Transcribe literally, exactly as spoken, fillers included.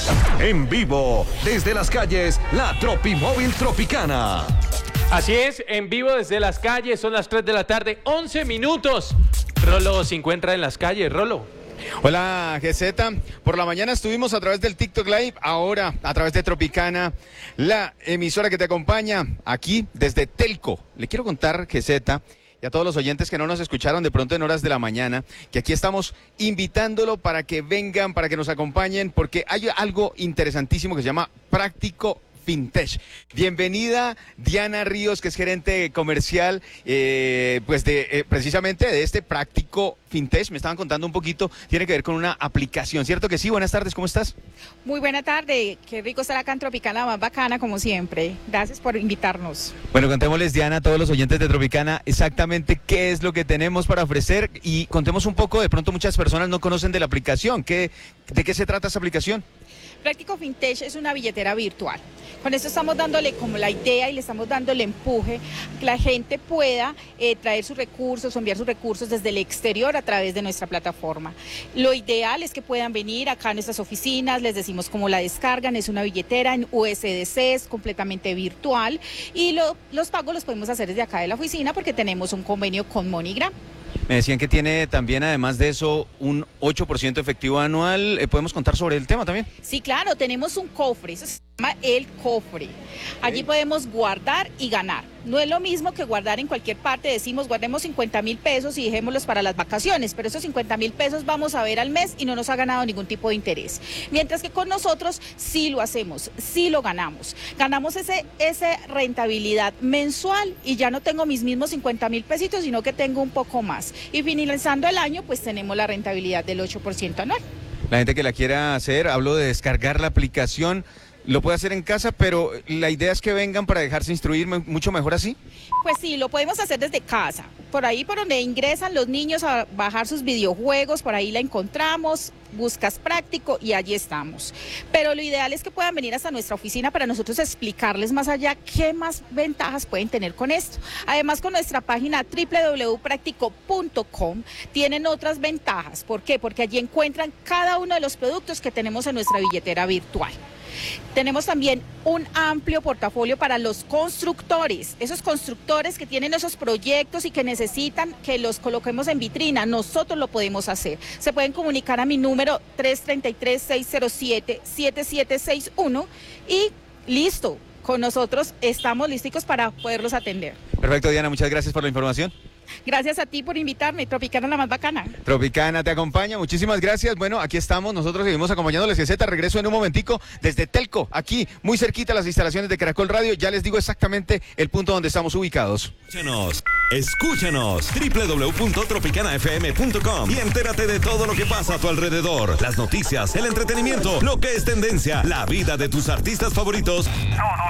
En vivo, desde las calles, la Tropimóvil Tropicana. Así es, en vivo desde las calles, son las tres de la tarde, once minutos. Rolo se encuentra en las calles, Rolo. Hola, G Z. Por la mañana estuvimos a través del TikTok Live, ahora a través de Tropicana, la emisora que te acompaña aquí desde Telco. Le quiero contar, G Z, y a todos los oyentes que no nos escucharon de pronto en horas de la mañana, que aquí estamos invitándolo para que vengan, para que nos acompañen, porque hay algo interesantísimo que se llama Práctico Fintech. Bienvenida Diana Ríos, que es gerente comercial, eh, pues de eh, precisamente de este Práctico Fintech. Me estaban contando un poquito, tiene que ver con una aplicación, ¿cierto que sí? Buenas tardes, ¿cómo estás? Muy buena tarde, qué rico estar acá en Tropicana, más bacana como siempre. Gracias por invitarnos. Bueno, contémosles, Diana, a todos los oyentes de Tropicana, exactamente qué es lo que tenemos para ofrecer y contemos un poco, de pronto muchas personas no conocen de la aplicación. ¿Qué, ¿De qué se trata esa aplicación? Práctico Fintech es una billetera virtual. Con esto estamos dándole como la idea y le estamos dando el empuje que la gente pueda eh, traer sus recursos o enviar sus recursos desde el exterior a través de nuestra plataforma. Lo ideal es que puedan venir acá a nuestras oficinas, les decimos cómo la descargan, es una billetera en U S D C, es completamente virtual y lo, los pagos los podemos hacer desde acá de la oficina porque tenemos un convenio con MoneyGram. Me decían que tiene también, además de eso, un ocho por ciento efectivo anual. ¿Podemos contar sobre el tema también? Sí, claro, tenemos un cofre, eso se llama el cofre. Allí sí podemos guardar y ganar. No es lo mismo que guardar en cualquier parte, decimos guardemos cincuenta mil pesos y dejémoslos para las vacaciones, pero esos cincuenta mil pesos vamos a ver al mes y no nos ha ganado ningún tipo de interés. Mientras que con nosotros sí lo hacemos, sí lo ganamos. Ganamos ese, esa rentabilidad mensual y ya no tengo mis mismos cincuenta mil pesitos, sino que tengo un poco más. Y finalizando el año, pues tenemos la rentabilidad del ocho por ciento anual. La gente que la quiera hacer, hablo de descargar la aplicación, lo puede hacer en casa, pero la idea es que vengan para dejarse instruir mucho mejor así. Pues sí, lo podemos hacer desde casa. Por ahí por donde ingresan los niños a bajar sus videojuegos, por ahí la encontramos, buscas Práctico y allí estamos. Pero lo ideal es que puedan venir hasta nuestra oficina para nosotros explicarles más allá qué más ventajas pueden tener con esto. Además, con nuestra página doble u doble u doble u punto práctico punto com tienen otras ventajas. ¿Por qué? Porque allí encuentran cada uno de los productos que tenemos en nuestra billetera virtual. Tenemos también un amplio portafolio para los constructores, esos constructores que tienen esos proyectos y que necesitan que los coloquemos en vitrina, nosotros lo podemos hacer. Se pueden comunicar a mi número tres tres tres, seis cero siete, siete siete seis uno y listo, con nosotros estamos listos para poderlos atender. Perfecto, Diana, muchas gracias por la información. Gracias a ti por invitarme, Tropicana la más bacana. Tropicana te acompaña, muchísimas gracias. Bueno, aquí estamos, nosotros seguimos acompañándoles, G Z, regreso en un momentico desde Telco, aquí muy cerquita a las instalaciones de Caracol Radio, ya les digo exactamente el punto donde estamos ubicados. Escúchanos, escúchanos, doble u doble u doble u punto tropicana f m punto com y entérate de todo lo que pasa a tu alrededor, las noticias, el entretenimiento, lo que es tendencia, la vida de tus artistas favoritos.